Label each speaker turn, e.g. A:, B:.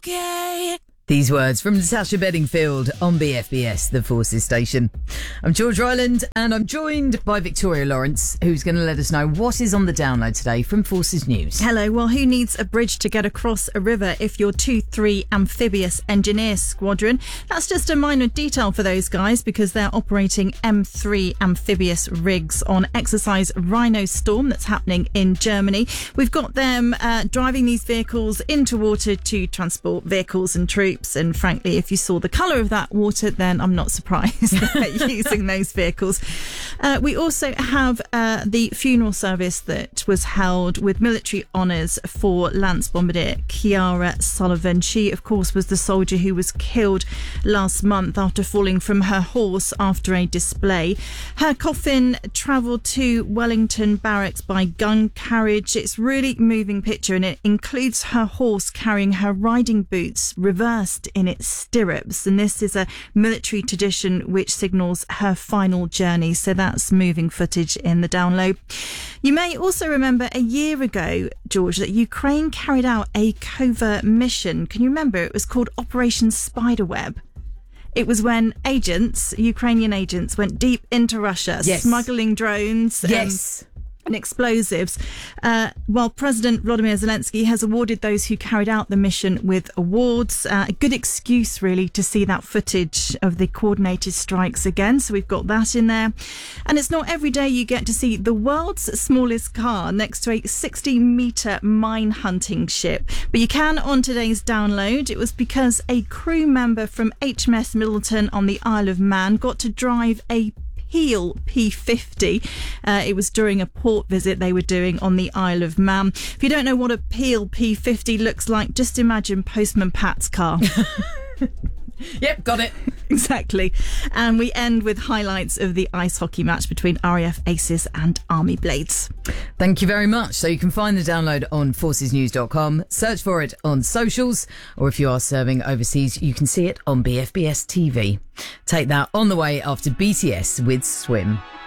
A: okay.
B: These words from Natasha Bedingfield on BFBS, the Forces station. I'm George Ryland, and I'm joined by Victoria Lawrence, who's going to let us know what is on the download today from Forces News.
C: Hello. Well, who needs a bridge to get across a river if you're 2-3 Amphibious Engineer Squadron? That's just a minor detail for those guys because they're operating M3 amphibious rigs on exercise Rhino Storm that's happening in Germany. We've got them driving these vehicles into water to transport vehicles and troops. And frankly, if you saw the colour of that water, then I'm not surprised they're using those vehicles. We also have the funeral service that was held with military honours for Lance Bombardier Kiara Sullivan. She, of course, was the soldier who was killed last month after falling from her horse after a display. Her coffin travelled to Wellington Barracks by gun carriage. It's really moving picture, and it includes her horse carrying her riding boots reversed in its stirrups, and this is a military tradition which signals her final journey. So that's moving footage in the download. You may also remember a year ago, George, that Ukraine carried out a covert mission. Can you remember? It was called Operation Spiderweb. It was when Ukrainian agents went deep into Russia, smuggling drones. And explosives, while President Volodymyr Zelensky has awarded those who carried out the mission with awards. A good excuse, really, to see that footage of the coordinated strikes again. So we've got that in there. And it's not every day you get to see the world's smallest car next to a 60-metre mine hunting ship. But you can on today's download. It was because a crew member from HMS Middleton on the Isle of Man got to drive a Peel P50. It was during a port visit they were doing on the Isle of Man. If you don't know what a Peel P50 looks like, just imagine Postman Pat's car.
B: Yep, got it.
C: Exactly. And we end with highlights of the ice hockey match between RAF Aces and Army Blades.
B: Thank you very much. So you can find the download on forcesnews.com, search for it on socials, or if you are serving overseas, you can see it on BFBS TV. Take that on the way after BTS with Swim.